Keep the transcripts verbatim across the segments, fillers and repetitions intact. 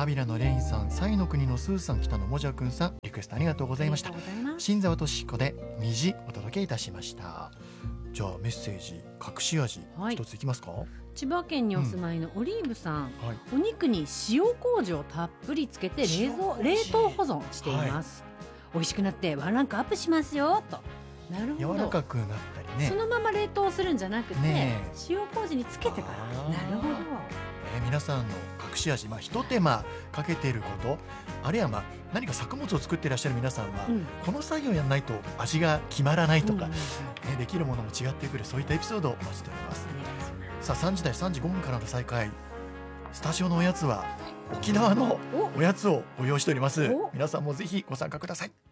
アビラのレインさん、サイの国のスーさん、北野もじゃくんさん、リクエストありがとうございました。新沢俊彦で虹お届けいたしました。じゃあメッセージ隠し味一ついきますか。 千葉県にお住まいのオリーブさん、うん、はい、お肉に塩麹をたっぷりつけて冷蔵冷凍保存しています、はい、美味しくなってワンランクアップしますよと。なるほど、柔らかくなったりね、 そのまま冷凍するんじゃなくて、ね、塩麹につけてから。なるほど、 えー、皆さんの隠し味、まあ、一手間かけていること、あるいは、まあ、何か作物を作っていらっしゃる皆さんは、うん、この作業やらないと味が決まらないとか、うんね、できるものも違ってくる、そういったエピソードをお待ちしております。さあさんじ台さんじごふんからの再開、スタジオのおやつは沖縄のおやつをご用意しております。皆さんもぜひご参加ください。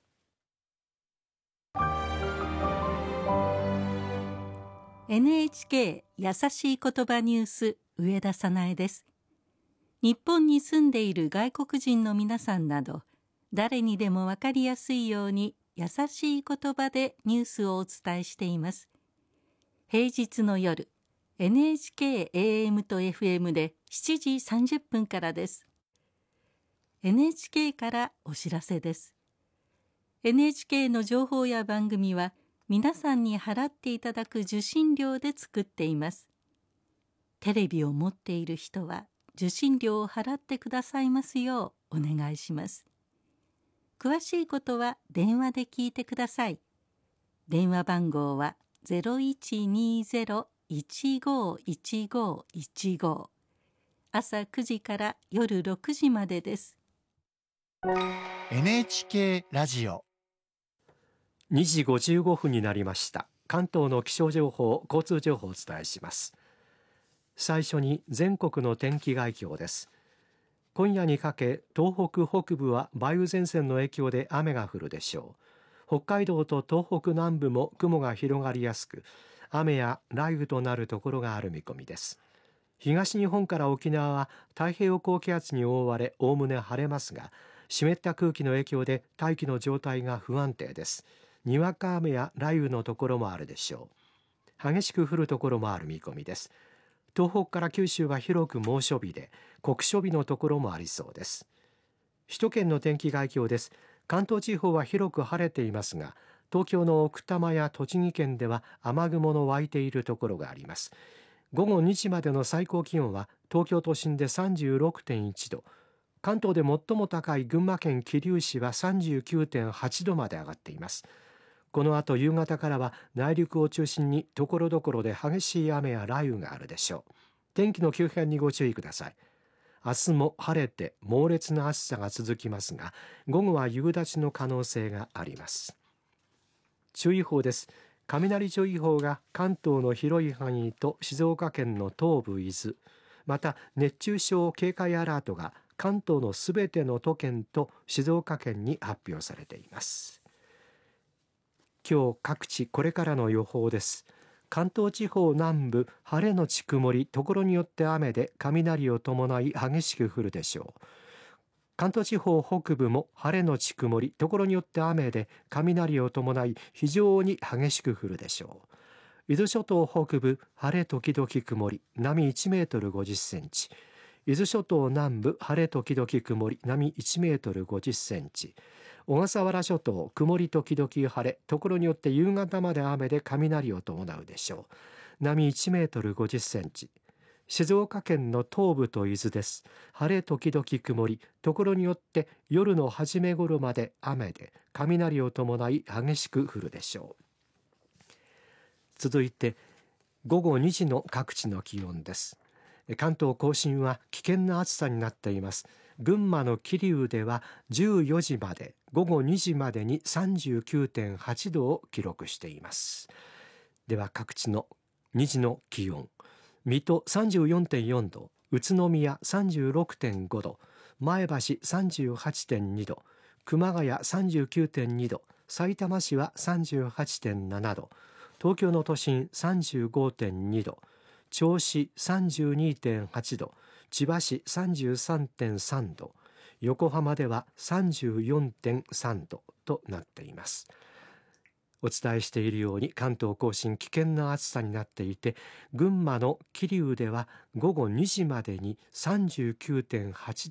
エヌエイチケー やさしい言葉ニュース、上田早苗です。日本に住んでいる外国人の皆さんなど、誰にでもわかりやすいように優しい言葉でニュースをお伝えしています。平日の夜、エヌエイチケー エーエム と エフエム でしちじさんじゅっぷんからです。エヌエイチケー からお知らせです。エヌエイチケー の情報や番組は、皆さんに払っていただく受信料で作っています。テレビを持っている人は受信料を払ってくださいますようお願いします。詳しいことは電話で聞いてください。電話番号は ゼロいちにゼロ いちごいちごいちご、朝くじから夜ろくじまでです。 エヌエイチケー ラジオにじごじゅうごふんになりました。関東の気象情報、交通情報をお伝えします。最初に全国の天気概況です。今夜にかけ、東北北部は梅雨前線の影響で雨が降るでしょう。北海道と東北南部も雲が広がりやすく、雨や雷雨となるところがある見込みです。東日本から沖縄は太平洋高気圧に覆われ、おおむね晴れますが、湿った空気の影響で大気の状態が不安定です。にわか雨や雷雨のところもあるでしょう。激しく降るところもある見込みです。東北から九州は広く猛暑日で、酷暑日のところもありそうです。首都圏の天気概況です。関東地方は広く晴れていますが、東京の奥多摩や栃木県では雨雲の湧いているところがあります。午後にじまでの最高気温は東京都心で さんじゅうろくてんいちど、関東で最も高い群馬県桐生市は さんじゅうきゅうてんはちどまで上がっています。この後夕方からは内陸を中心にところどころで激しい雨や雷雨があるでしょう。天気の急変にご注意ください。明日も晴れて猛烈な暑さが続きますが、午後は夕立の可能性があります。注意報です。雷注意報が関東の広い範囲と静岡県の東部伊豆、また熱中症警戒アラートが関東のすべての都県と静岡県に発表されています。今日各地これからの予報です。関東地方南部晴れのち曇り、ところによって雨で雷を伴い激しく降るでしょう。関東地方北部も晴れのち曇り、ところによって雨で雷を伴い非常に激しく降るでしょう。伊豆諸島北部晴れ時々曇り、波いちメートルごじゅっセンチ、伊豆諸島南部晴れ時々曇り、波いちメートルごじゅっセンチ、小笠原諸島曇り時々晴れ、ところによって夕方まで雨で雷を伴うでしょう。波いちメートルごじゅっセンチ。静岡県の東部と伊豆です。晴れ時々曇り、ところによって夜の初め頃まで雨で雷を伴い激しく降るでしょう。続いて午後にじの各地の気温です。関東甲信は危険な暑さになっています。群馬の桐生ではじゅうよじまで、午後にじまでに さんじゅうきゅうてんはちどを記録しています。では各地のにじの気温。水戸 さんじゅうよんてんよんど、宇都宮 さんじゅうろくてんごど、前橋 さんじゅうはちてんにど、熊谷 さんじゅうきゅうてんにど、さいたま市は さんじゅうはちてんななど、東京の都心 さんじゅうごてんにど、銚子 さんじゅうにてんはちど、千葉市 さんじゅうさんてんさんど、横浜では さんじゅうよんてんさんどとなっています。お伝えしているように関東甲信危険な暑さになっていて、群馬の桐生では午後にじまでに さんじゅうきゅうてんはちど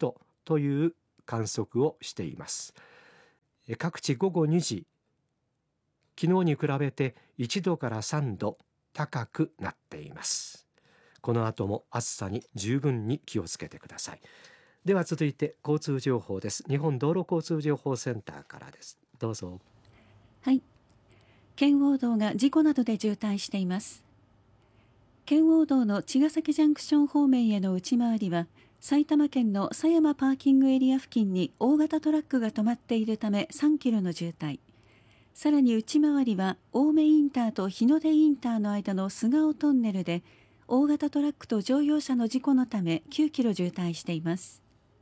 という観測をしています。各地ごごにじ、昨日に比べていちどからさんど高くなっています。この後も暑さに十分に気をつけてください。では続いて交通情報です。日本道路交通情報センターからです。どうぞ。 はい、圏央道が事故などで渋滞しています。圏央道の茅ヶ崎ジャンクション方面への内回りは埼玉県の狭山パーキングエリア付近に大型トラックが止まっているためさんキロの渋滞、さらに内回りは青梅インターと日の出インターの間の菅生トンネルで大型トラックと乗用車の事故のためきゅうキロ渋滞しています。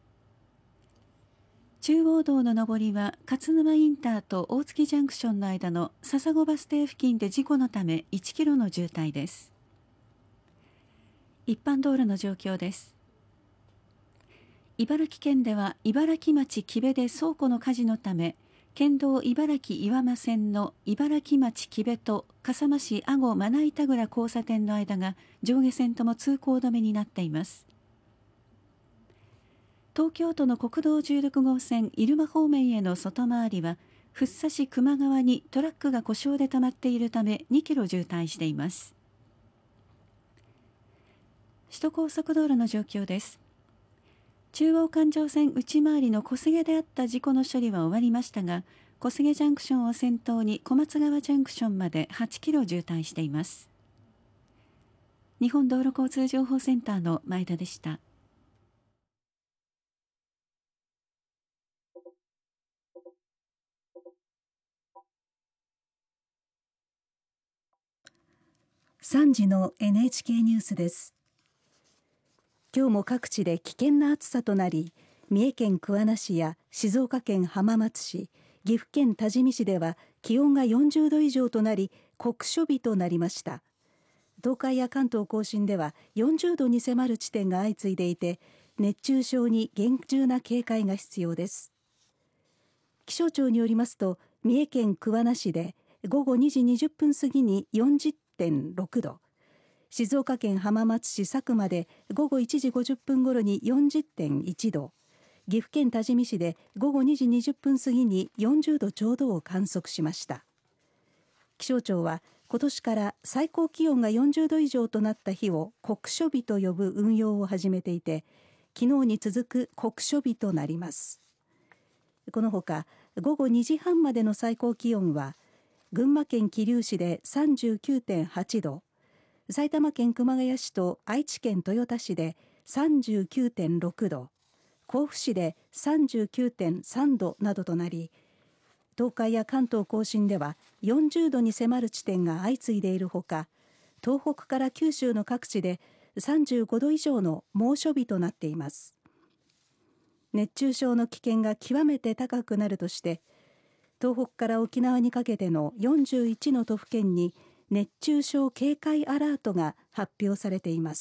中央道の上りは勝沼インターと大月ジャンクションの間の笹子バス停付近で事故のためいちキロの渋滞です。一般道路の状況です。茨城県では茨城町木部で倉庫の火事のため県道茨城岩間線の茨城町木部と笠間市阿児真名板倉交差点の間が上下線とも通行止めになっています。東京都の国道じゅうろくごう線入間方面への外回りは福生市球磨川にトラックが故障で止まっているためにキロ渋滞しています。首都高速道路の状況です。中央環状線内回りの小菅であった事故の処理は終わりましたが、小菅ジャンクションを先頭に小松川ジャンクションまではちキロ渋滞しています。日本道路交通情報センターの前田でした。 さんじの エヌエイチケー ニュースです。今日も各地で危険な暑さとなり、三重県桑名市や静岡県浜松市、岐阜県多治見市では気温がよんじゅうど以上となり酷暑日となりました。東海や関東甲信ではよんじゅうどに迫る地点が相次いでいて、熱中症に厳重な警戒が必要です。気象庁によりますと、三重県桑名市でごごにじにじゅっぷん過ぎに よんじゅってんろくど、静岡県浜松市佐久間でごごいちじごじゅっぷんごろに よんじゅってんいちど、岐阜県多治見市でごごにじにじゅっぷん過ぎによんじゅうどちょうどを観測しました。気象庁は今年から最高気温がよんじゅうど以上となった日を酷暑日と呼ぶ運用を始めていて、昨日に続く酷暑日となります。このほかごごにじはんまでの最高気温は群馬県桐生市で さんじゅうきゅうてんはちど、埼玉県熊谷市と愛知県豊田市で さんじゅうきゅうてんろくど、甲府市で さんじゅうきゅうてんさんどなどとなり、東海や関東甲信ではよんじゅうどに迫る地点が相次いでいるほか、東北から九州の各地でさんじゅうごど以上の猛暑日となっています。熱中症の危険が極めて高くなるとして、東北から沖縄にかけてのよんじゅういちの都府県に熱中症警戒アラートが発表されています。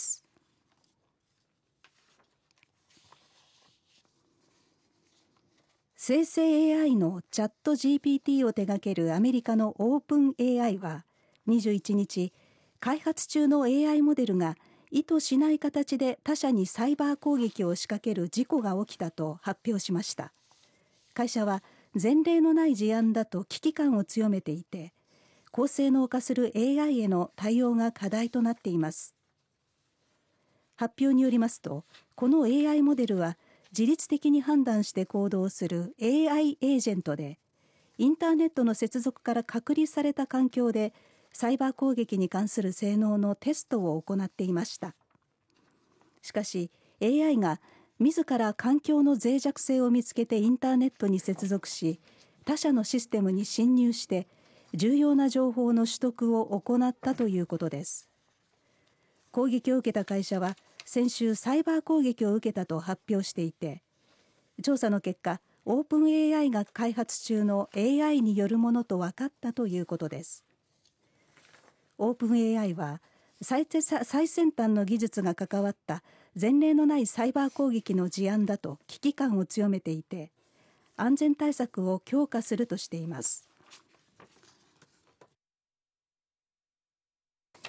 生成 エーアイ のチャット ジーピーティー を手掛けるアメリカのオープン エーアイ はにじゅういちにち、開発中の エーアイ モデルが意図しない形で他社にサイバー攻撃を仕掛ける事故が起きたと発表しました。会社は前例のない事案だと危機感を強めていて、高性能化する エーアイ への対応が課題となっています。発表によりますと、この エーアイ モデルは自律的に判断して行動する エーアイ エージェントで、インターネットの接続から隔離された環境でサイバー攻撃に関する性能のテストを行っていました。しかし エーアイ が自ら環境の脆弱性を見つけてインターネットに接続し、他社のシステムに侵入して重要な情報の取得を行ったということです。攻撃を受けた会社は先週サイバー攻撃を受けたと発表していて、調査の結果、オープン エーアイ が開発中の エーアイ によるものと分かったということです。オープン エーアイ は最先端の技術が関わった前例のないサイバー攻撃の事案だと危機感を強めていて、安全対策を強化するとしています。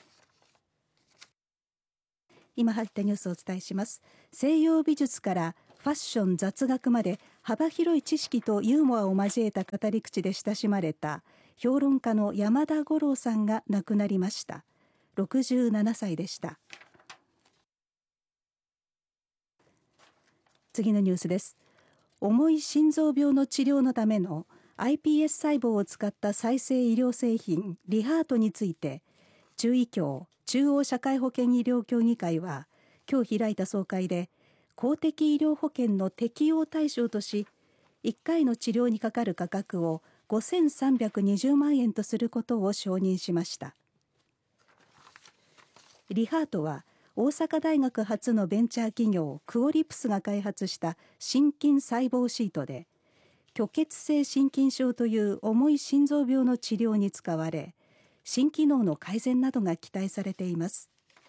今入ったニュースをお伝えします。西洋美術からファッション、雑学まで幅広い知識とユーモアを交えた語り口で親しまれた評論家の山田五郎さんが亡くなりました。ろくじゅうななさいでした。次のニュースです。重い心臓病の治療のための アイピーエス 細胞を使った再生医療製品リハートについて、中医協中央社会保険医療協議会は今日開いた総会で、公的医療保険の適用対象とし、いっかいの治療にかかる価格をごせんさんびゃくにじゅうまんえんとすることを承認しました。リハートは大阪大学発のベンチャー企業クオリプスが開発した心筋細胞シートで、虚血性心筋症という重い心臓病の治療に使われ、心機能の改善などが期待されています。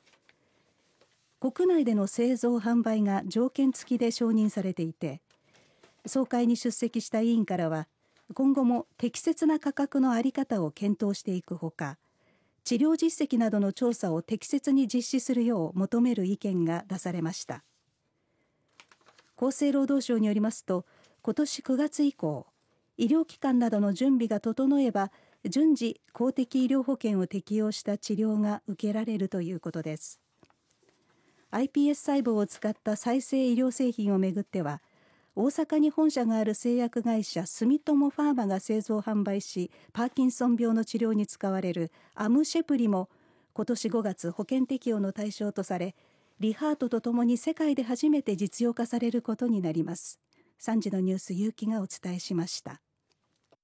国内での製造販売が条件付きで承認されていて、総会に出席した委員からは、今後も適切な価格の在り方を検討していくほか、治療実績などの調査を適切に実施するよう求める意見が出されました。厚生労働省によりますと、今年くがつ以降、医療機関などの準備が整えば、順次公的医療保険を適用した治療が受けられるということです。アイピーエス 細胞を使った再生医療製品をめぐっては、大阪に本社がある製薬会社住友ファーマが製造販売し、パーキンソン病の治療に使われるアムシェプリも今年ごがつ保険適用の対象とされ、リハートとともに世界で初めて実用化されることになります。さんじのニュース、結城がお伝えしました。